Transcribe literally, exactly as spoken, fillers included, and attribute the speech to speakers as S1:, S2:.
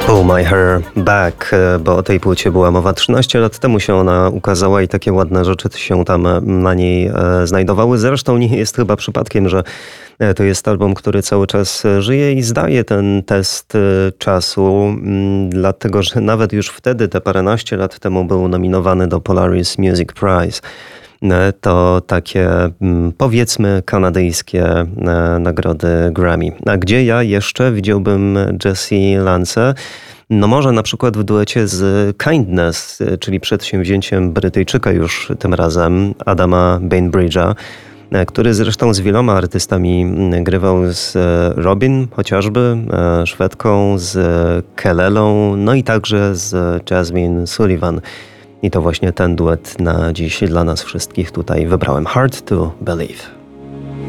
S1: Pull My Hair Back, bo o tej płycie była mowa. trzynaście lat temu się ona ukazała i takie ładne rzeczy się tam na niej znajdowały. Zresztą nie jest chyba przypadkiem, że to jest album, który cały czas żyje i zdaje ten test czasu, dlatego że nawet już wtedy, te paręnaście lat temu, był nominowany do Polaris Music Prize. To takie, powiedzmy, kanadyjskie nagrody Grammy. A gdzie ja jeszcze widziałbym Jessie Lance? No może na przykład w duecie z Kindness, czyli przedsięwzięciem Brytyjczyka już tym razem, Adama Bainbridge'a, który zresztą z wieloma artystami grywał, z Robin chociażby, Szwedką, z Kelelą, no i także z Jasmine Sullivan. I to właśnie ten duet na dziś dla nas wszystkich tutaj wybrałem. Hard to Believe.